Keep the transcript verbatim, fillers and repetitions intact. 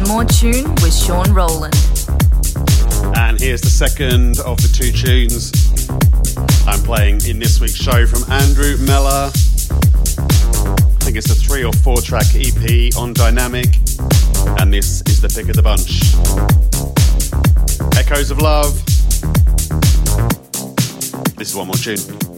One More Tune with Sean Rowland. And here's the second of the two tunes I'm playing in this week's show from Andrew Meller. I think it's a three or four track E P on Dynamic, and this is the pick of the bunch. Echoes of Love. This is One More Tune.